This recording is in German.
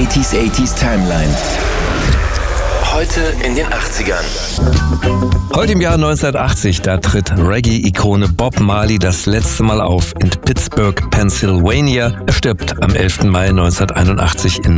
80s Timeline. Heute in den 80ern. Heute im Jahr 1980, da tritt Reggae-Ikone Bob Marley das letzte Mal auf in Pittsburgh, Pennsylvania. Er stirbt am 11. Mai 1981 in